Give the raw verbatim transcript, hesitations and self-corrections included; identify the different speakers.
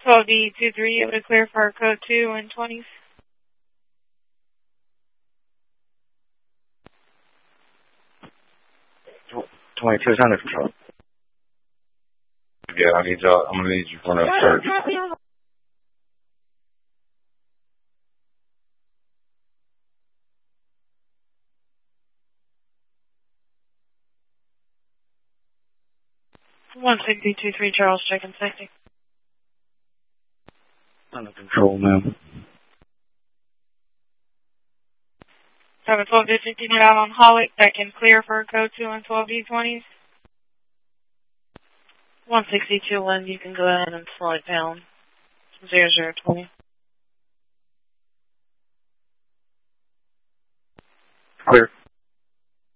Speaker 1: twelve D two three, able to clear for code two and twenties.
Speaker 2: twenty-two is under control.
Speaker 3: Yeah, I need y'all. I'm gonna need you for that search.
Speaker 1: one sixty two three Charles, checking safety.
Speaker 2: Under control, ma'am.
Speaker 1: seven twelve D fifteen out on Hollick, that can clear for code two and twelve D twenties. one sixty-two Lynn, you can go ahead and slow it down. zero zero twenty.
Speaker 2: Clear.